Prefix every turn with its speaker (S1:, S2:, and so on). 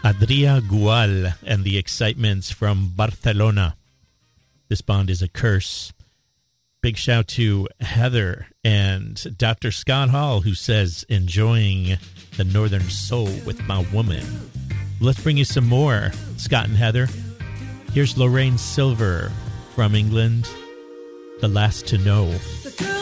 S1: Adria Gual and the Excitements from Barcelona. This bond is a curse. Big shout to Heather and Dr. Scott Hall, who says, enjoying the Northern Soul with my woman. Let's bring you some more, Scott and Heather. Here's Lorraine Silver from England, The Last to Know.